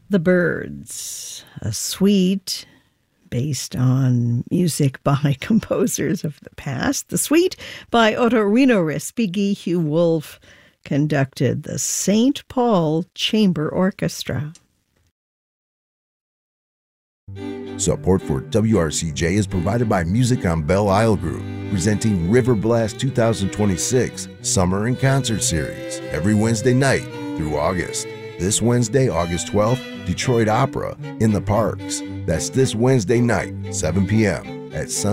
The Byrds, a suite based on music by composers of the past. The suite by Ottorino Respighi. Hugh Wolf conducted the St. Paul Chamber Orchestra. Support for WRCJ is provided by Music on Belle Isle Group, presenting River Blast 2026 Summer and Concert Series every Wednesday night through August. This Wednesday, August 12th, Detroit Opera in the Parks. That's this Wednesday night, 7 p.m. at Sun